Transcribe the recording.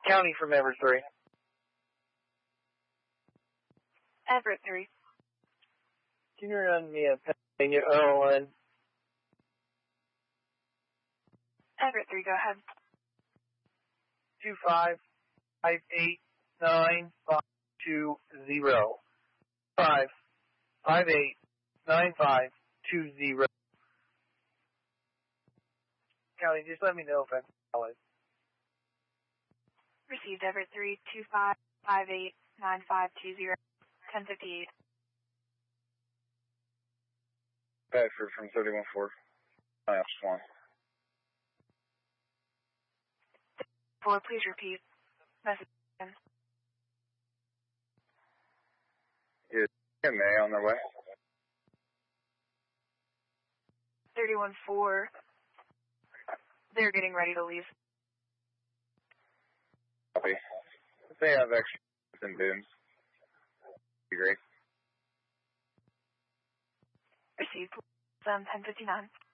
County from Everett 3. Everett 3. Can you run me a Pennsylvania OLN? Everett 3, go ahead. 2558952. 5589520. County, just let me know if that's valid. Received Everett 3, 25589520, 1058. Bedford from 314. -1. 4, please repeat. Message. Is May on their way? 314. They're getting ready to leave. Copy. If they have extra in booms, be great. Received. 1059.